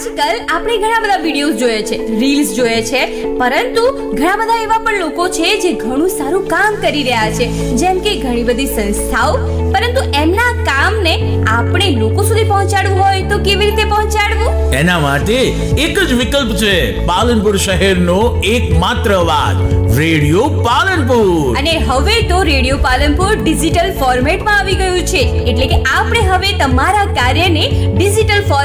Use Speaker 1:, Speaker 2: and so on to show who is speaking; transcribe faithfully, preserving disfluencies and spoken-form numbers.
Speaker 1: આજકાલ આપણે ઘણા બધા વિડીયોઝ જોઈએ છે, રીલ્સ જોઈએ છે, પરંતુ ઘણા બધા એવા પણ લોકો છે જે ઘણું સારું કામ કરી રહ્યા છે, જેમ કે ઘણી બધી સંસ્થાઓ, પરંતુ એમના કામને આપણે લોકો સુધી પહોંચાડવું હોય તો કેવી રીતે પહોંચાડવું?
Speaker 2: એના માટે એક જ વિકલ્પ છે, પાલનપુર શહેરનો એકમાત્ર અવાજ, રેડિયો પાલનપુર.
Speaker 1: અને હવે તો રેડિયો પાલનપુર ડિજિટલ ફોર્મેટમાં આવી ગયું છે, એટલે કે આપણે હવે તમારા કાર્યને ડિજિટલ